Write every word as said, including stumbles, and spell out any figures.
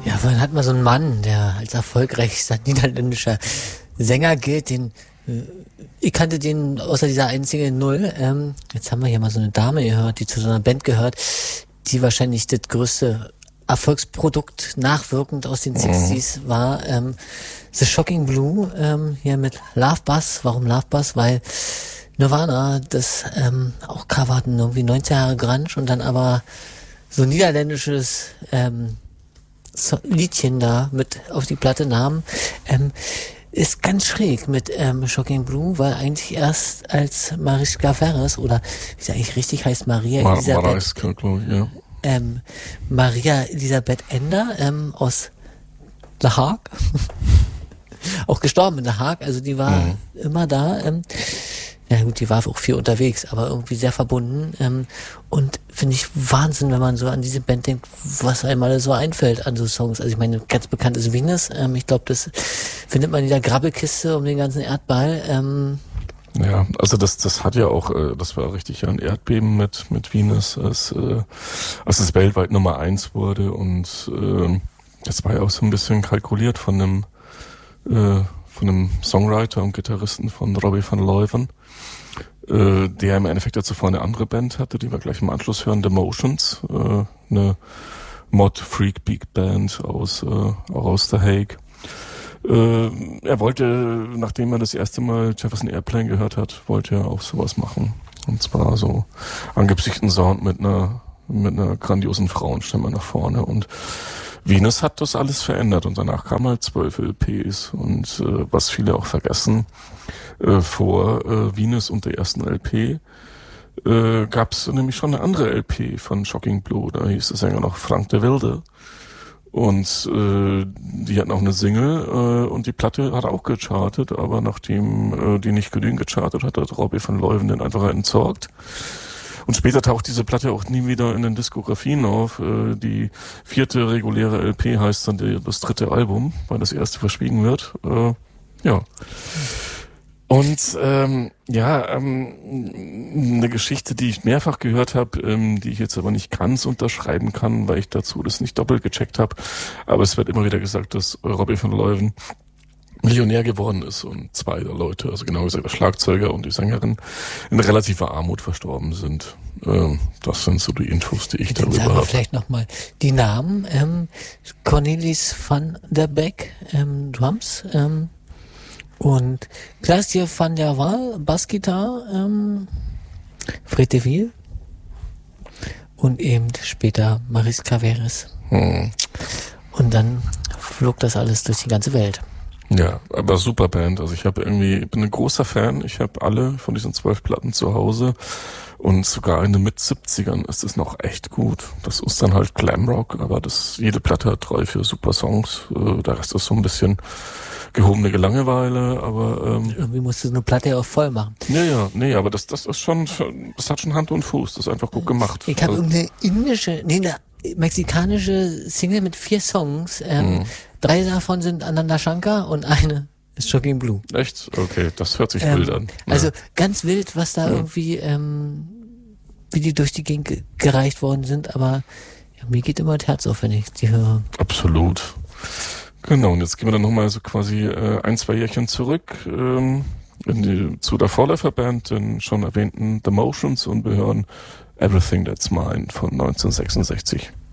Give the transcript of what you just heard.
Ja, vorhin hat man so einen Mann, der als erfolgreichster niederländischer Sänger gilt, den ich kannte den außer dieser einzigen Null. Ähm, jetzt haben wir hier mal so eine Dame gehört, die zu so einer Band gehört, die wahrscheinlich das größte Erfolgsprodukt nachwirkend aus den mhm. sechziger war. Ähm, The Shocking Blue, ähm, hier mit Love Buzz. Warum Love Buzz? Weil Nirvana das ähm, auch coverten, irgendwie neunzig Jahre Grunge und dann aber so niederländisches ähm, so Liedchen da mit auf die Platte nahmen. Ähm, ist ganz schräg mit ähm, Shocking Blue, weil eigentlich erst als Mariska Ferres, oder wie sie eigentlich richtig heißt, Maria Mar- Elisabeth, Mariska, glaube ich, ja. ähm, Maria Elisabeth Ender ähm, aus The Hague, auch gestorben in The Hague, also die war mhm. immer da. Ähm, ja gut, die war auch viel unterwegs, aber irgendwie sehr verbunden. Ähm, und finde ich Wahnsinn, wenn man so an diese Band denkt, was einem alles so einfällt an so Songs. Also ich meine, ganz bekannt ist Venus. Ähm, ich glaube, das findet man in der Grabbelkiste um den ganzen Erdball. Ähm, Ja, also das das hat ja auch, äh, das war richtig ja ein Erdbeben mit mit Venus, als, äh, als es weltweit Nummer eins wurde, und äh, das war ja auch so ein bisschen kalkuliert von einem äh, von einem Songwriter und Gitarristen von Robbie van Leuven, äh, der im Endeffekt ja zuvor eine andere Band hatte, die wir gleich im Anschluss hören, The Motions, äh, eine Mod Freak Big Band aus äh, auch aus The Hague. Äh, er wollte, nachdem er das erste Mal Jefferson Airplane gehört hat, wollte er auch sowas machen. Und zwar so angepflegten Sound mit einer mit einer grandiosen Frauenstimme nach vorne. Und Venus hat das alles verändert, und danach kamen halt zwölf L Ps. Und äh, was viele auch vergessen, äh, vor äh, Venus und der ersten L P äh, gab es nämlich schon eine andere L P von Shocking Blue. Da hieß der Sänger noch Frank de Wilde. Und äh, die hatten auch eine Single, äh, und die Platte hat auch gechartet, aber nachdem äh, die nicht genügend gechartet hat, hat Robbie van Leuven den einfach entsorgt. Und später taucht diese Platte auch nie wieder in den Diskografien auf. Äh, die vierte reguläre L P heißt dann die, das dritte Album, weil das erste verschwiegen wird. Äh, ja. Und ähm, ja, ähm, eine Geschichte, die ich mehrfach gehört habe, ähm, die ich jetzt aber nicht ganz unterschreiben kann, weil ich dazu das nicht doppelt gecheckt habe. Aber es wird immer wieder gesagt, dass Robbie van Leuven Millionär geworden ist und zwei der Leute, also genau gesagt der Schlagzeuger und die Sängerin, in relativer Armut verstorben sind. Ähm, das sind so die Infos, die ich Dann darüber sagen wir habe. vielleicht nochmal die Namen. Ähm, Cornelis van der Beek, ähm, Drums, ähm, und Klaasje van der Waal, Bassgitarre, ähm, Fred de Wiel und eben später Mariska Ferres. Hm. Und dann flog das alles durch die ganze Welt. Ja, aber super Band. Also ich habe irgendwie, bin ein großer Fan. Ich habe alle von diesen zwölf Platten zu Hause, und sogar in den Mit-siebzigern ist es noch echt gut. Das ist dann halt Glamrock, aber das jede Platte hat drei, vier super Songs. Äh, der Rest ist so ein bisschen gehobene Langeweile, aber ähm, irgendwie musst du so eine Platte ja auch voll machen. Ja, ja, nee, aber das das ist schon, das hat schon Hand und Fuß. Das ist einfach gut gemacht. Ich habe also, irgendeine indische, nee, eine mexikanische Single mit vier Songs. Ähm, mhm. Drei davon sind Ananda Shankar und eine ist Shocking Blue. Echt? Okay, das hört sich ähm, wild an. Ja. Also ganz wild, was da ja. irgendwie, ähm, wie die durch die Gegend ge- gereicht worden sind, aber ja, mir geht immer das Herz auf, wenn ich die höre. Absolut. Genau, und jetzt gehen wir dann nochmal so quasi äh, ein, zwei Jährchen zurück ähm, in die, zu der Vorläuferband, den schon erwähnten The Motions, und wir hören Everything That's Mine von neunzehnhundertsechsundsechzig.